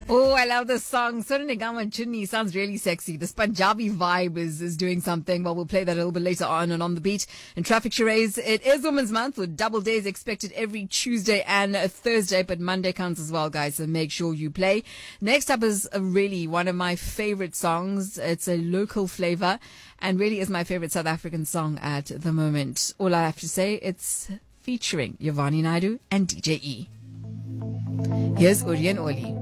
Oh, I love this song. Sonanigama Chunni sounds really sexy. This Punjabi vibe is doing something. Well, we'll play that a little bit later on the beat. In Traffic Charades, it is Women's Month with double days expected every Tuesday and Thursday, but Monday counts as well, guys, so make sure you play. Next up is really one of my favorite songs. It's a local flavor and really is my favorite South African song at the moment. All I have to say, it's featuring Yvonne Naidu and DJ E. Here's Uri and Oli.